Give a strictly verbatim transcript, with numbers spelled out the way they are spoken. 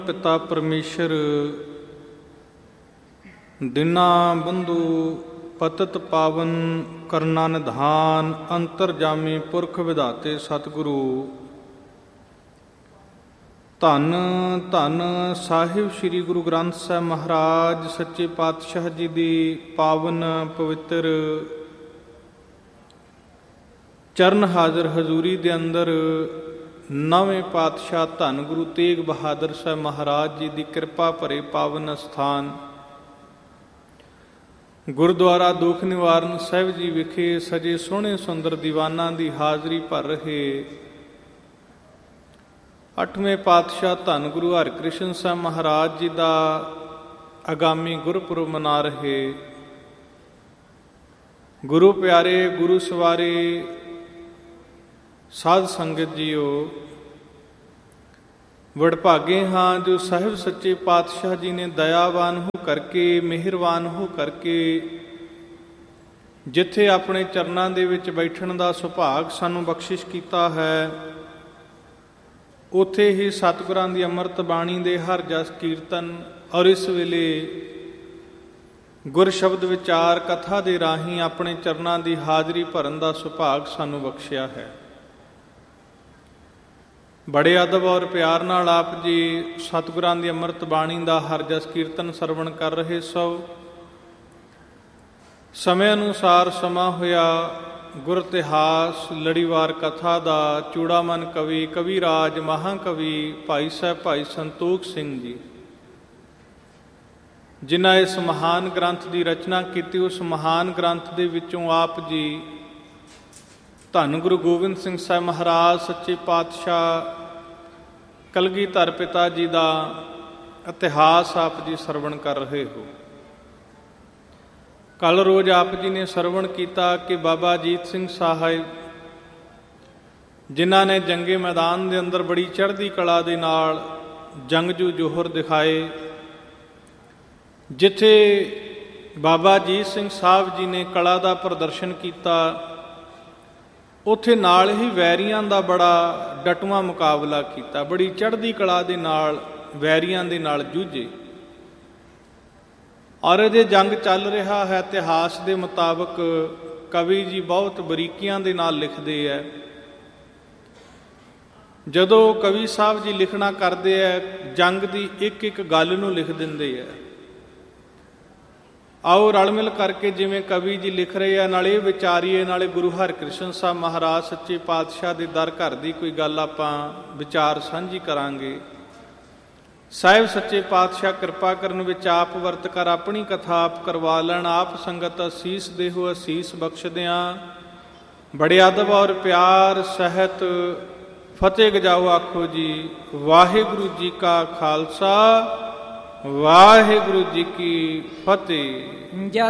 ਪਿਤਾ ਪਰਮੇਸ਼ਰ ਦਿਨਾ ਬੰਧੂ ਪਤਤ ਪਾਵਨ ਕਰਨਾ ਨਿਧਾਨ ਅੰਤਰਜਾਮੀ ਪੁਰਖ ਵਿਧਾਤੇ ਸਤਿਗੁਰੂ। ਧੰਨ ਧੰਨ ਸਾਹਿਬ ਸ੍ਰੀ ਗੁਰੂ ਗ੍ਰੰਥ ਸਾਹਿਬ ਮਹਾਰਾਜ ਸੱਚੇ ਪਾਤਸ਼ਾਹ ਜੀ ਦੀ ਪਾਵਨ ਪਵਿੱਤਰ ਚਰਨ ਹਾਜ਼ਰ ਹਜ਼ੂਰੀ ਦੇ ਅੰਦਰ ਨਵੇਂ ਪਾਤਸ਼ਾਹ ਧੰਨ ਗੁਰੂ ਤੇਗ ਬਹਾਦਰ ਸਾਹਿਬ ਮਹਾਰਾਜ ਜੀ ਦੀ ਕਿਰਪਾ ਭਰੇ ਪਾਵਨ ਅਸਥਾਨ ਗੁਰਦੁਆਰਾ ਦੁੱਖ ਨਿਵਾਰਨ ਸਾਹਿਬ ਜੀ ਵਿਖੇ ਸਜੇ ਸੋਹਣੇ ਸੁੰਦਰ ਦੀਵਾਨਾਂ ਦੀ ਹਾਜ਼ਰੀ ਭਰ ਰਹੇ ਅੱਠਵੇਂ ਪਾਤਸ਼ਾਹ ਧੰਨ ਗੁਰੂ ਹਰਿਕ੍ਰਿਸ਼ਨ ਸਾਹਿਬ ਮਹਾਰਾਜ ਜੀ ਦਾ ਆਗਾਮੀ ਗੁਰਪੁਰਬ ਮਨਾ ਰਹੇ ਗੁਰੂ ਪਿਆਰੇ ਗੁਰੂ ਸਵਾਰੇ ਸਾਧ ਸੰਗਤ ਜੀਓ, ਵਡਭਾਗੇ ਹਾਂ ਜੋ ਸਾਹਿਬ ਸੱਚੇ ਪਾਤਸ਼ਾਹ ਜੀ ਨੇ ਦਇਆਵਾਨ ਹੋ ਕਰਕੇ, ਮਿਹਰਬਾਨ ਹੋ ਕਰਕੇ ਜਿੱਥੇ ਆਪਣੇ ਚਰਨਾਂ ਦੇ ਵਿੱਚ ਬੈਠਣ ਦਾ ਸੁਭਾਗ ਸਾਨੂੰ ਬਖਸ਼ਿਸ਼ ਕੀਤਾ ਹੈ, ਉੱਥੇ ਹੀ ਸਤਿਗੁਰਾਂ ਦੀ ਅੰਮ੍ਰਿਤ ਬਾਣੀ ਦੇ ਹਰ ਜਸ ਕੀਰਤਨ ਔਰ ਇਸ ਵੇਲੇ ਗੁਰ ਸ਼ਬਦ ਵਿਚਾਰ ਕਥਾ ਦੇ ਰਾਹੀਂ ਆਪਣੇ ਚਰਨਾਂ ਦੀ ਹਾਜ਼ਰੀ ਭਰਨ ਦਾ ਸੁਭਾਗ ਸਾਨੂੰ ਬਖਸ਼ਿਆ ਹੈ। ਬੜੇ ਅਦਬ ਔਰ ਪਿਆਰ ਨਾਲ ਆਪ ਜੀ ਸਤਿਗੁਰਾਂ ਦੀ ਅੰਮ੍ਰਿਤ ਬਾਣੀ ਦਾ ਹਰ ਜਸ ਕੀਰਤਨ ਸਰਵਣ ਕਰ ਰਹੇ ਸੋ। ਸਮੇਂ ਅਨੁਸਾਰ ਸਮਾਂ ਹੋਇਆ ਗੁਰ ਇਤਿਹਾਸ ਲੜੀਵਾਰ ਕਥਾ ਦਾ ਚੂੜਾਮਨ ਕਵੀ ਕਵੀ ਰਾਜ ਮਹਾਂਕਵੀ ਭਾਈ ਸਾਹਿਬ ਭਾਈ ਸੰਤੋਖ ਸਿੰਘ ਜੀ, ਜਿਨ੍ਹਾਂ ਇਸ ਮਹਾਨ ਗ੍ਰੰਥ ਦੀ ਰਚਨਾ ਕੀਤੀ, ਉਸ ਮਹਾਨ ਗ੍ਰੰਥ ਦੇ ਵਿੱਚੋਂ ਆਪ ਜੀ ਧੰਨ ਗੁਰੂ ਗੋਬਿੰਦ ਸਿੰਘ ਸਾਹਿਬ ਮਹਾਰਾਜ ਸੱਚੇ ਪਾਤਸ਼ਾਹ ਕਲਗੀਧਰ ਪਿਤਾ ਜੀ ਦਾ ਇਤਿਹਾਸ ਆਪ ਜੀ ਸਰਵਣ ਕਰ ਰਹੇ ਹੋ। ਕੱਲ੍ਹ ਰੋਜ਼ ਆਪ ਜੀ ਨੇ ਸਰਵਣ ਕੀਤਾ ਕਿ ਬਾਬਾ ਅਜੀਤ ਸਿੰਘ ਸਾਹਿਬ, ਜਿਨ੍ਹਾਂ ਨੇ ਜੰਗੇ ਮੈਦਾਨ ਦੇ ਅੰਦਰ ਬੜੀ ਚੜ੍ਹਦੀ ਕਲਾ ਦੇ ਨਾਲ ਜੰਗਜੂ ਜੋਹਰ ਦਿਖਾਏ, ਜਿੱਥੇ ਬਾਬਾ ਅਜੀਤ ਸਿੰਘ ਸਾਹਿਬ ਜੀ ਨੇ ਕਲਾ ਦਾ ਪ੍ਰਦਰਸ਼ਨ ਕੀਤਾ, ਉੱਥੇ ਨਾਲ ਹੀ ਵੈਰੀਆਂ ਦਾ ਬੜਾ ਡਟਵਾਂ ਮੁਕਾਬਲਾ ਕੀਤਾ, ਬੜੀ ਚੜ੍ਹਦੀ ਕਲਾ ਦੇ ਨਾਲ ਵੈਰੀਆਂ ਦੇ ਨਾਲ ਜੂਝੇ। ਔਰ ਅਜੇ ਜੰਗ ਚੱਲ ਰਿਹਾ ਹੈ। ਇਤਿਹਾਸ ਦੇ ਮੁਤਾਬਕ ਕਵੀ ਜੀ ਬਹੁਤ ਬਰੀਕੀਆਂ ਦੇ ਨਾਲ ਲਿਖਦੇ ਹੈ। ਜਦੋਂ ਕਵੀ ਸਾਹਿਬ ਜੀ ਲਿਖਣਾ ਕਰਦੇ ਹੈ, ਜੰਗ ਦੀ ਇੱਕ ਇੱਕ ਗੱਲ ਨੂੰ ਲਿਖ ਦਿੰਦੇ ਹੈ। ਆਓ ਰਲ ਮਿਲ ਕਰਕੇ ਜਿਵੇਂ ਕਵੀ ਜੀ ਲਿਖ ਰਹੇ ਆ, ਨਾਲੇ ਇਹ ਵਿਚਾਰੀਏ, ਨਾਲੇ ਗੁਰੂ ਹਰਿਕ੍ਰਿਸ਼ਨ ਸਾਹਿਬ ਮਹਾਰਾਜ ਸੱਚੇ ਪਾਤਸ਼ਾਹ ਦੇ ਦਰ ਘਰ ਦੀ ਕੋਈ ਗੱਲ ਆਪਾਂ ਵਿਚਾਰ ਸਾਂਝੀ ਕਰਾਂਗੇ। ਸਾਹਿਬ ਸੱਚੇ ਪਾਤਸ਼ਾਹ ਕਿਰਪਾ ਕਰਨ ਵਿੱਚ ਆਪ ਵਰਤ ਕਰ ਆਪਣੀ ਕਥਾ ਆਪ ਕਰਵਾ ਲੈਣ। ਆਪ ਸੰਗਤ ਅਸੀਸ ਦੇਹੋ ਅਸੀਸ ਬਖਸ਼ਦਿਆਂ ਬੜੇ ਅਦਬ ਔਰ ਪਿਆਰ ਸਹਿਤ ਫਤਿਹ ਗਜਾਓ ਆਖੋ ਜੀ। ਵਾਹਿਗੁਰੂ ਜੀ ਕਾ ਖਾਲਸਾ, ਵਾਹਿਗੁਰੂ ਜੀ ਕੀ ਫਤਿਹ।